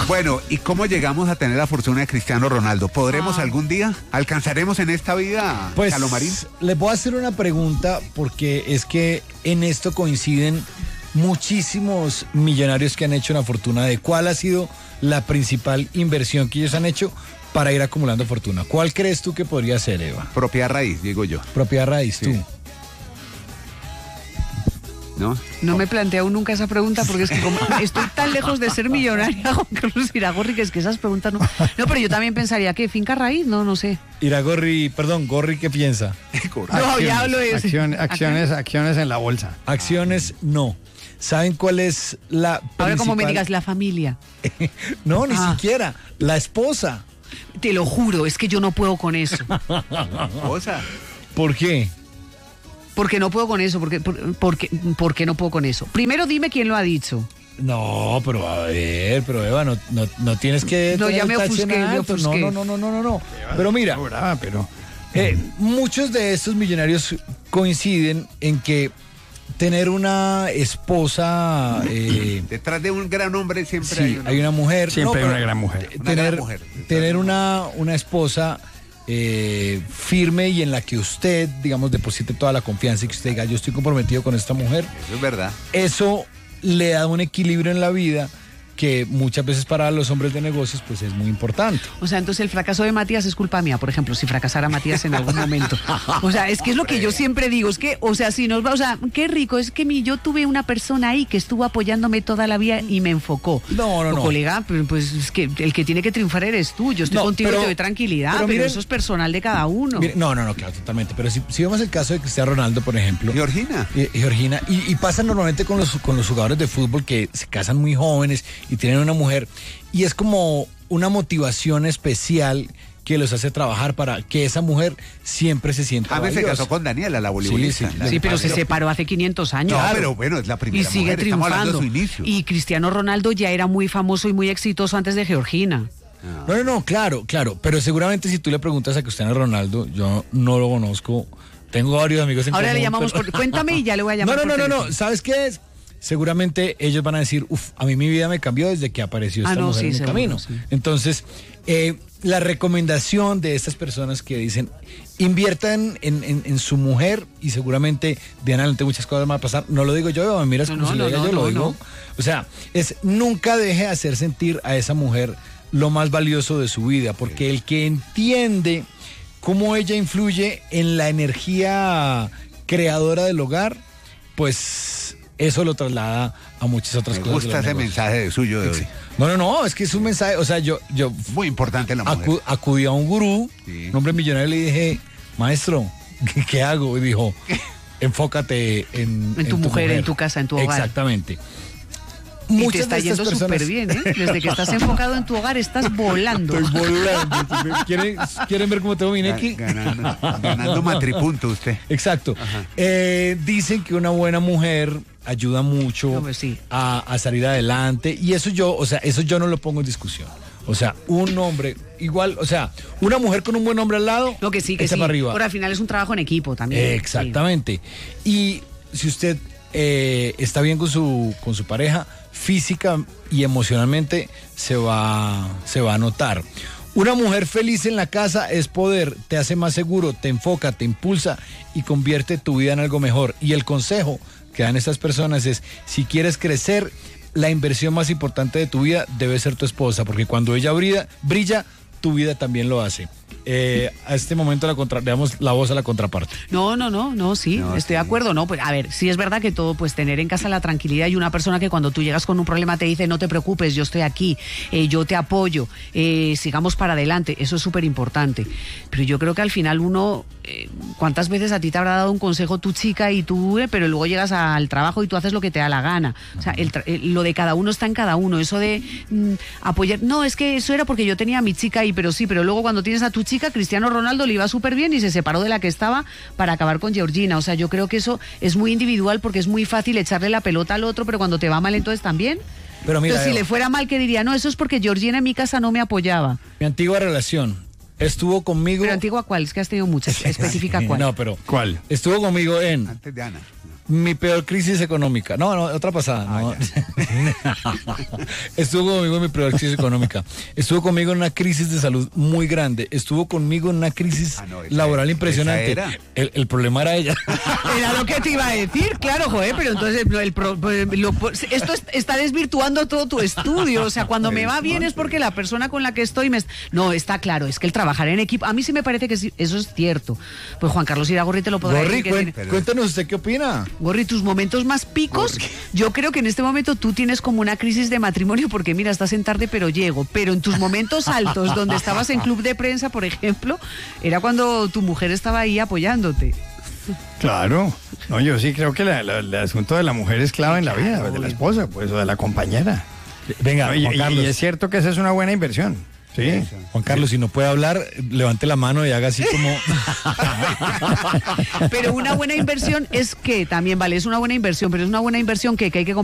Bueno, ¿y cómo llegamos a tener la fortuna de Cristiano Ronaldo? ¿Podremos algún día? ¿Alcanzaremos en esta vida, Pues Calomarín? les voy a hacer una pregunta porque es que en esto coinciden muchísimos millonarios que han hecho una fortuna. ¿De cuál ha sido la principal inversión que ellos han hecho para ir acumulando fortuna? ¿Cuál crees tú que podría ser, Eva? Propiedad raíz, digo yo. Propiedad raíz, Sí. tú. ¿No? No me he planteado nunca esa pregunta porque es que como estoy tan lejos de ser millonaria, Juan Carlos Iragorri, que es que esas preguntas no. No, pero yo también pensaría que finca raíz, no sé. Gorri, ¿qué piensa? No, ya hablo de Acciones en la bolsa. Acciones, no. ¿Saben cuál es la Ahora como me principal? digas la familia. No, ni Ah. siquiera. La esposa. Te lo juro, es que yo no puedo con eso. Cosa. ¿Por qué? Porque no puedo con eso, porque no puedo con eso. Primero dime quién lo ha dicho. No, pero a ver, pero Eva, no tienes que... No, tener ya me el tache en ofusqué, me alto. ofusqué. No. Pero mira, muchos de estos millonarios coinciden en que tener una esposa... Detrás de un gran hombre siempre sí, hay una mujer. Siempre hay pero una gran mujer. Una gran mujer. Tener una esposa firme y en la que usted, digamos, deposite toda la confianza y que usted diga, yo estoy comprometido con esta mujer. Eso es verdad. Eso le da un equilibrio en la vida que muchas veces para los hombres de negocios pues es muy importante. O sea, entonces el fracaso de Matías es culpa mía, por ejemplo, si fracasara Matías en algún momento. O sea, es que es lo que yo siempre digo, es que, o sea, si nos va, o sea, qué rico, es que yo tuve una persona ahí que estuvo apoyándome toda la vida y me enfocó. No. Colega, pues es que el que tiene que triunfar eres tú, yo estoy No, contigo y pero- te doy tranquilidad, pero pero miren- eso es personal de cada uno. Mire, no, claro, totalmente. Pero si vemos el caso de Cristiano Ronaldo, por ejemplo, Georgina. Georgina, y pasa normalmente con los jugadores de fútbol que se casan muy jóvenes y tienen una mujer, y es como una motivación especial que los hace trabajar para que esa mujer siempre se sienta James se valiosa. casó con Daniela, la voleibolista. Sí, La Sí, de pero se Padre. separó hace 500 años. No, Claro. pero bueno, es la primera Y sigue mujer. Estamos hablando triunfando. de su inicio. Y Cristiano Ronaldo ya era muy famoso y muy exitoso antes de Georgina. No, claro. Pero seguramente si tú le preguntas a Cristiano Ronaldo, yo no lo conozco. Tengo varios amigos en Ahora le común, llamamos pero- cuéntame y ya le voy a llamar por No. teléfono. ¿Sabes qué es? Seguramente ellos van a decir, a mí mi vida me cambió desde que apareció esta mujer en mi seguro, camino. sí. Entonces, la recomendación de estas personas que dicen, inviertan en su mujer y seguramente de en adelante muchas cosas van a pasar. No lo digo yo, me miras como si lo diga yo, lo digo. O sea, nunca deje de hacer sentir a esa mujer lo más valioso de su vida, porque el que entiende cómo ella influye en la energía creadora del hogar, pues eso lo traslada a muchas otras Me cosas. gusta de los ese negocios. mensaje de suyo de hoy. No, es que es un mensaje, o sea, yo Muy importante la mujer. acudí a un gurú, Sí. un hombre millonario, y le dije, maestro, ¿qué hago? Y dijo, enfócate en tu mujer, en tu casa, en tu hogar. Exactamente. Y te está yendo personas- súper bien, ¿eh? Desde que estás enfocado en tu hogar, estás volando. Estoy volando. ¿Quieren ver cómo tengo mi neki? Ganando matripunto usted. Exacto. Dicen que una buena mujer ayuda mucho No, pues sí. a salir adelante y eso yo no lo pongo en discusión. O sea, un hombre igual, o sea, una mujer con un buen hombre al lado, No, que sí, echa para arriba. Pero al final es un trabajo en equipo también. Exactamente. Y si usted está bien con su pareja, física y emocionalmente se va a notar. Una mujer feliz en la casa es poder, te hace más seguro, te enfoca, te impulsa y convierte tu vida en algo mejor. Y el consejo que dan estas personas es, si quieres crecer, la inversión más importante de tu vida debe ser tu esposa, porque cuando ella brilla, tu vida también lo hace. A este momento le damos la voz a la contraparte. No, sí, No, estoy sí. de acuerdo, ¿no? Pues a ver, sí es verdad que todo, pues tener en casa la tranquilidad y una persona que cuando tú llegas con un problema te dice, no te preocupes, yo estoy aquí, yo te apoyo, sigamos para adelante, eso es súper importante. Pero yo creo que al final uno, ¿cuántas veces a ti te habrá dado un consejo tu chica y tú, pero luego llegas al trabajo y tú haces lo que te da la gana? O sea, lo de cada uno está en cada uno, eso de apoyar, no, es que eso era porque yo tenía a mi chica ahí, pero luego cuando tienes a tu chica, Cristiano Ronaldo le iba súper bien y se separó de la que estaba para acabar con Georgina. O sea, yo creo que eso es muy individual porque es muy fácil echarle la pelota al otro, pero cuando te va mal entonces también. Pero mira, Entonces, si Eva, le fuera mal, ¿qué diría? No, eso es porque Georgina en mi casa no me apoyaba. mi antigua relación estuvo conmigo. Pero antigua, ¿cuál? Es que has tenido muchas. Específica cuál. No, pero ¿Cuál? estuvo conmigo en Antes de Ana. Mi peor crisis económica. No, otra pasada. No. Estuvo conmigo en mi peor crisis económica. Estuvo conmigo en una crisis de salud muy grande. Estuvo conmigo en una crisis laboral impresionante. El problema era ella. Era lo que te iba a decir, claro, joder, pero entonces esto está desvirtuando todo tu estudio. O sea, cuando me va bien es porque la persona con la que estoy No, está claro, es que el trabajar en equipo, a mí sí me parece que sí, eso es cierto. Pues Juan Carlos Iragorri te lo podrá decir. Cuéntanos usted qué opina. Gorri, tus momentos más picos, yo creo que en este momento tú tienes como una crisis de matrimonio porque mira, estás en tarde pero llego, pero en tus momentos altos, donde estabas en club de prensa, por ejemplo, era cuando tu mujer estaba ahí apoyándote. Claro. No, yo sí creo que el asunto de la mujer es clave en la vida, de la esposa, pues, o de la compañera. Venga, Juan Carlos. Y es cierto que esa es una buena inversión. Sí. Juan Carlos, si no puede hablar, levante la mano y haga así como... Pero una buena inversión es que también, vale, es una buena inversión, pero es una buena inversión que hay que